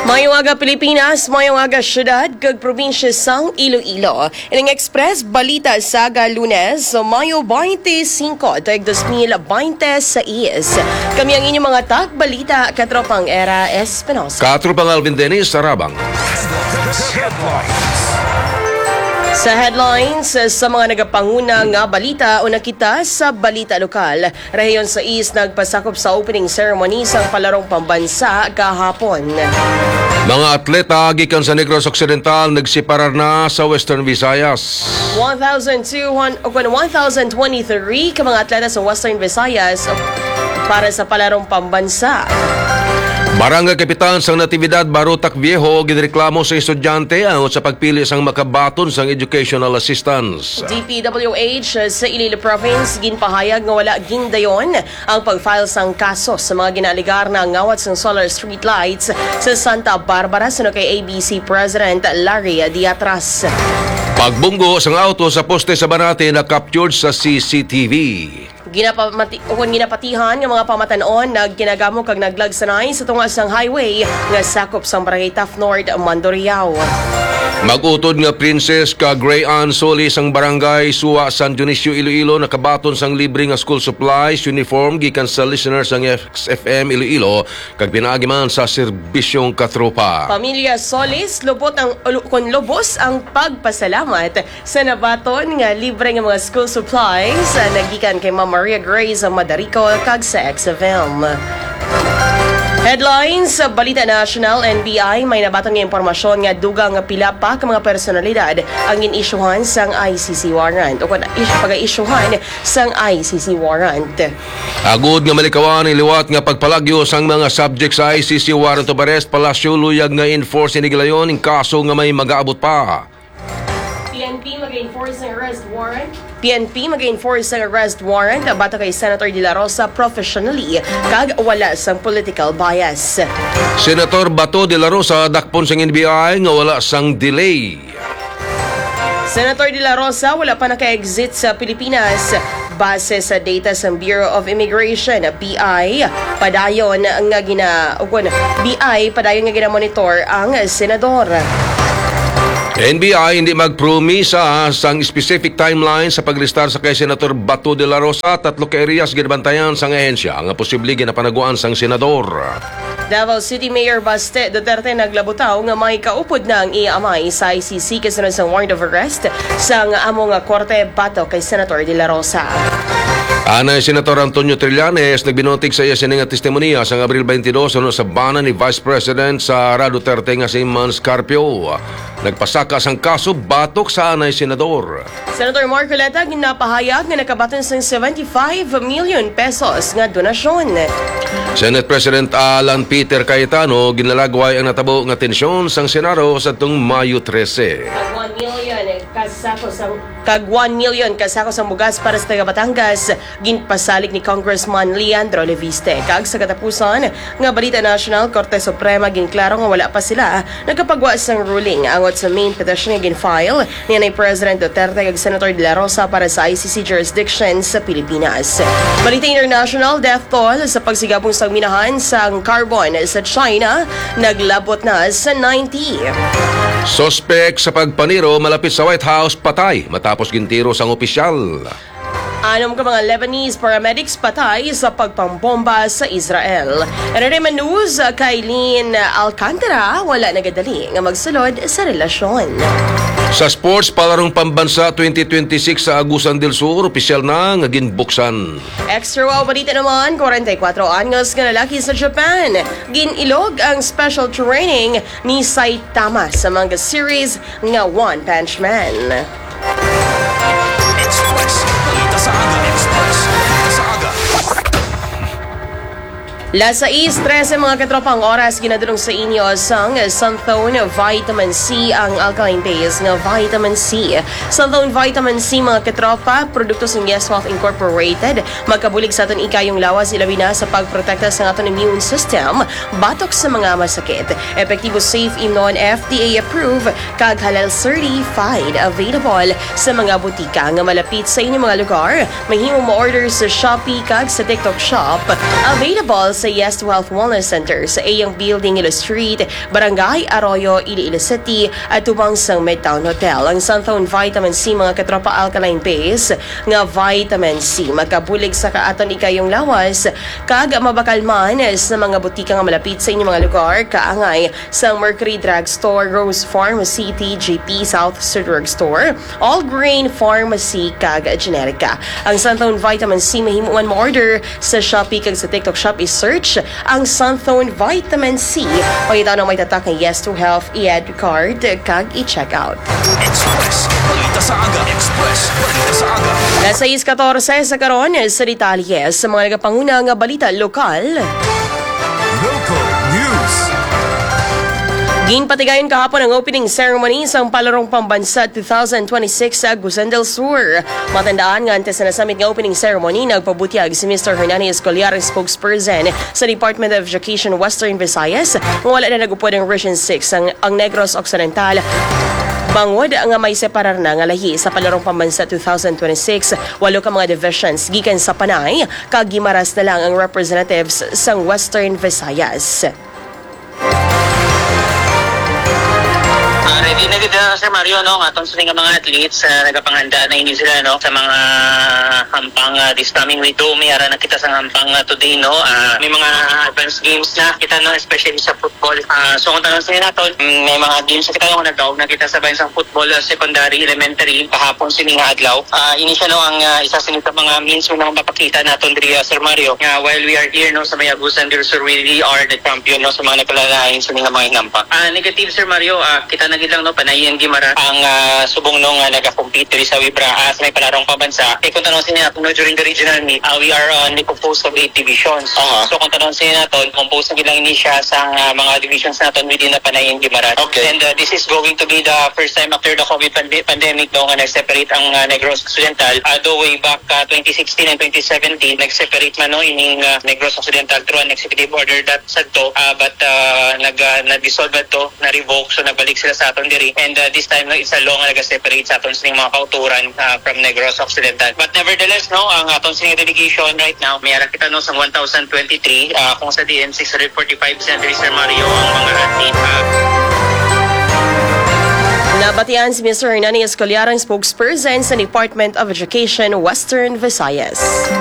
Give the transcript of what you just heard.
Mayong aga Pilipinas, mayong aga syudad, kag probinsya sang Iloilo. Ining Express Balita Saga Lunes, Mayo 25, taig 2026. Kami ang inyong mga tag-balita, Katropang Era Espinosa. Katropang Alvin Dennis, Sarabang. Sa headlines, sa mga nagapanguna nga balita o nakita sa balita lokal, Rehiyon 6 nagpasakop sa opening ceremony sa palarong pambansa kahapon. Mga atleta gikan sa Negros Occidental nagsiparar na sa Western Visayas. 1,023 ka mga atleta sa Western Visayas para sa palarong pambansa. Barangay Kapitan sang Natividad Barutak Viejo ginreklamo sa estudyante ang sa pagpili sang makabaton sang educational assistance. DPWH sa Iloilo Province ginpahayag nga wala gindayon ang pag-file sang kaso sa mga ginaligar na ngawat sang solar street lights sa Santa Barbara suno kay ABC President Larry Diatras. Pagbunggo sang auto sa poste sa Banate na captured sa CCTV. Ginapatihan ng mga pamatanon na ginagamo kag naglagsanay sa tunga sang highway nga sakop sang Barangay Taft North, Mandurriao. Magutod nga Princess ka Gray Ann Solis ang barangay Suwa San Dionisio Iloilo nakabaton sang libre nga school supplies uniform gikan sa listeners ang XFM Iloilo kag pinaagi man sa serbisyong katropa. Pamilya Solis lubos ang pagpasalamat sa nabaton nga libre nga mga school supplies nagikan kay Ma'am Maria Grace Madarico kag sa XFM. Headlines sa Balita National, NBI may nabatong nga impormasyon nga dugang nga pila pa ka mga personalidad ang in-issuehan sang ICC warrant o pag-issuehan sang ICC warrant. Agud nga malikawan ang liwat nga pagpalagyo sang mga subject sa ICC warrant of arrest palasyo luyag nga enforce ni gilayon ing kaso nga may mag-aabot pa. PNP mag-enforce ang arrest warrant bata kay Senator De La Rosa professionally kag wala sang political bias. Senator Bato De La Rosa dakpon sang NBI nga wala sang delay. Senator De La Rosa wala pa naka-exit sa Pilipinas. Base sa data sa Bureau of Immigration, BI, padayon nga gina-monitor ang senador. NBI hindi magpromisa sang specific timeline sa paglistar sa kay Senator Bato De La Rosa. 3 ka areas ginabantayan sang ehensya nga posible ginapanaguan sang senador. Davao City Mayor Baste Duterte naglabutaw nga may kaupod na ang iamay sa ICC kasunod sa warrant of arrest sang amo nga korte bato kay Senator De La Rosa. Anay Senator Antonio Trillanes nagbinotik sa iya sininga testimonya sa Abril 22 sa bana ni Vice President Sara Duterte nga si Mans Carpio. Nagpasaka sang kaso batok sa anay senador. Senator Marcoleta ginapahayag nga nakabaton sang 75 million pesos nga donasyon. Senate President Alan Peter Cayetano ginalagway ang natabo nga tensyon sang Senado sa tung Mayo 13. Kag 1 million kasako sang bugas para sa taga Batangas ginpasalig ni Congressman Leandro Leviste. Kag sa katapusan nga Balita National, Korte Suprema ginklaro nga wala pa sila nagkapagwa sang ruling angot sa main petition nga ginfile ni President Duterte kag Senator De La Rosa para sa ICC jurisdiction sa Pilipinas. Balita International, death toll sa pagsigabong sang minahan sang carbon sa China naglabot na sa 90. Suspect sa pagpaniro malapit sa White House patay matapos gintiro sang opisyal. 6 ka mga Lebanese paramedics patay sa pagpambomba sa Israel. Entertainment news, Kailin Alcantara wala nagadali nga magsulod sa relasyon. Sa sports, palarong pambansa 2026 sa Agusan del Sur, opisyal na nga ginbuksan. Extra wow balita naman, 44 anyos nga lalaki sa Japan. Ginilog ang special training ni Saitama sa manga series nga One Punch Man. Las 6:13 mga katropang oras ginadulong sa inyo sang Santhone Vitamin C ang alkaline base nga Vitamin C. Santhone Vitamin C mga katropa, produkto sa Yes Health Incorporated, magkabulig sa aton ikayong lawas ilabi na sa pagprotekta sa aton immune system batok sa mga masakit. Epektibo, safe, imnon, FDA approved kag halal certified, available sa mga butika nga malapit sa inyong mga lugar. Mahimong mo-order sa Shopee kag sa TikTok Shop. Available sa sa Yes to Health Wellness Center sa Ayang Building, Ilo Street, Barangay Arroyo, Iloilo City at tubang sa Midtown Hotel. Ang Sunthone Vitamin C mga katropa alkaline base nga vitamin C makabulig sa kaaton ikayong lawas kag mabakal man sa mga butika nga malapit sa inyong mga lugar kaangay sa Mercury Drugstore, Rose Pharmacy, TGP, South Drug Store, All Grain Pharmacy kag Generica. Ang Sunthone Vitamin C mahimuan mo order sa Shopee kag sa TikTok Shop i-search ang Sunthone Vitamin C o ito na may tatak ng Yes to Health i-add card kag i-check out. Express, balita sa aga. Express, balita sa aga. Nasa 6:14 sa karon sa detalye sa mga nagapanguna nga balita lokal. Local news. Ginpatigayon kahapon ang opening ceremony sa Palarong Pambansa 2026 sa Agusan del Sur. Matandaan nga antes na nasamit nga opening ceremony, nagpabutyag si Mr. Hernandez Colliar, spokesperson sa Department of Education Western Visayas, nga wala na nagupod ang Region 6 ang Negros Occidental. Bangod nga may separar na nga lahi sa Palarong Pambansa 2026, 8 ka mga divisions gikan sa Panay, kag Guimaras na lang ang representatives sa Western Visayas. Ready na dito Sir Mario, no? Atong sa mga athletes nagapanghanda na ini sila, no? Sa mga hampang this coming week. May ara na kita sa hampang today, no? May mga advanced games na kita, no? Especially sa football. So kung tanong sa natin, may mga games na kita yung nagdaog na kita sa bayan sa football, secondary, elementary, kahapon sining adlaw. Ini siya, no? Ang isa sa mga means mo na mapakita natin diri Sir Mario. While we are here, no? Sa may Agusan del Sur, we really are the champion, no? Sa mga nagkalalain sa mga hinampa. Negative Sir Mario, kita na lang, no, Panayan Guimaras ang subong nung nag-compete sa Wibra as may Palarong Pambansa. Kung tanong sa inyo, during the regional meet, we are composed of 8 divisions. So kung tanong sa inyo natin, composed na ilang ini siya sa mga divisions natin within na Panayan Guimaras. Okay. And this is going to be the first time after the COVID pandemic, no, nga nag-separate ang Negros Occidental. Though way back 2016 and 2017, nag-separate man, no, ining Negros Occidental through an executive order that said to, but nag-dissolve to, na-revoke, so nagbalik sila sa aton diri. And this time, no, it's a long nag-separate sa aton sining mga kauturan from Negros Occidental. But nevertheless, no, ang aton sining delegation right now, may ara kita, no, sa 1,023 kung sa DN 645 Center Sir Mario ang mga athlete. Nabatian si Mr. Hernandez Colliar, ang spokesperson sa Department of Education Western Visayas.